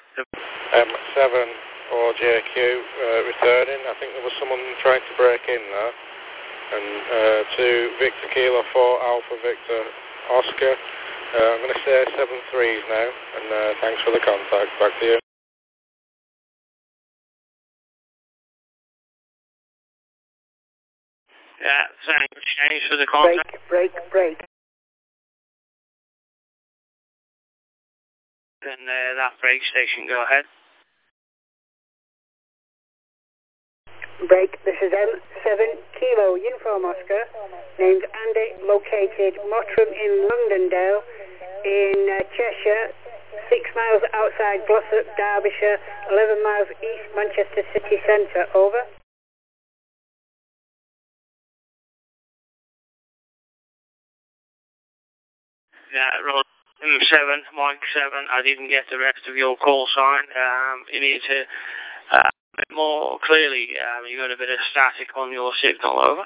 M7 or JQ returning. I think there was someone trying to break in there. And to Victor Kilo 4 Alpha Victor Oscar. I'm going to say 7-3s now, and thanks for the contact. Back to you. Yeah, thanks, James, for the contact. Break. And that break station, go ahead. Break, this is M7 Kilo Uniform Oscar, named Andy, located Mottram in Londondale in Cheshire, 6 miles outside Glossop, Derbyshire, 11 miles east Manchester city centre, over. Yeah, Rod, M7, Mike 7, I didn't get the rest of your call sign. You need to a bit more clearly, you got a bit of static on your signal, over.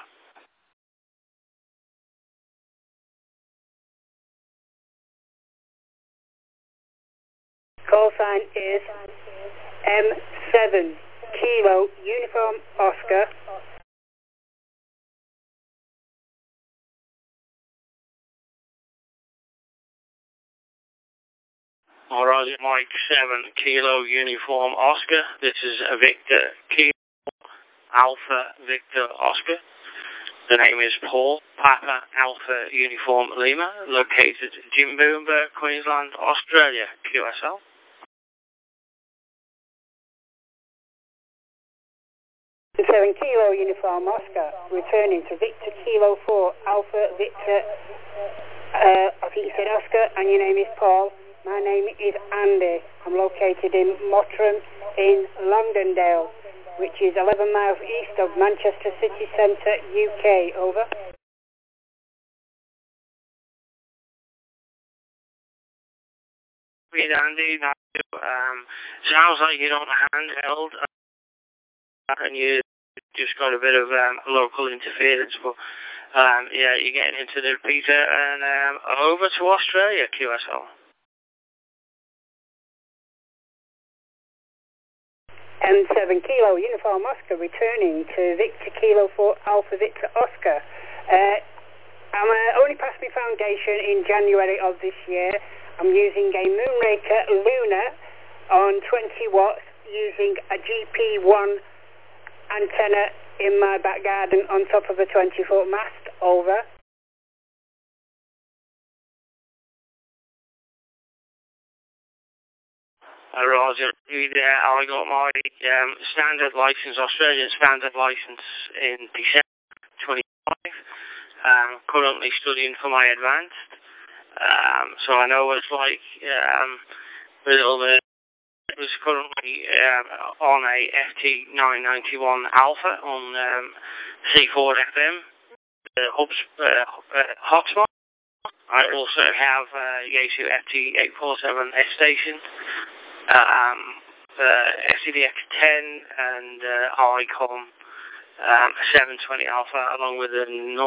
Call sign is M7 Kilo Uniform Oscar. Alright, Mike 7 Kilo Uniform Oscar. This is Victor Kilo Alpha Victor Oscar. The name is Paul, Papa Alpha Uniform Lima, located Jimboomba, Queensland, Australia, QSL. M7 Kilo Uniform Oscar, returning to Victor Kilo 4 Alpha Victor, I think you said Oscar, and your name is Paul. My name is Andy. I'm located in Mottram in Londondale, which is 11 miles east of Manchester city centre, UK, over. Read Andy, sounds like you don't handheld, and you just got a bit of local interference, but yeah, you're getting into the repeater, and over to Australia, QSL. M7 Kilo Uniform Oscar, returning to Victor Kilo 4 Alpha Victor Oscar. I'm only passed my foundation in January of this year. I'm using a Moonraker Luna on 20 watts, using a GP1 antenna in my back garden on top of a 20-foot mast, over. Roger, I got my standard license, Australian standard license in December 25. Currently studying for my advanced, so I know what it's like. It was currently on a FT991 Alpha on C4 FM, hotspot. I also have Yaesu FT847 S station, FTDX10 and ICOM 720 Alpha, along with a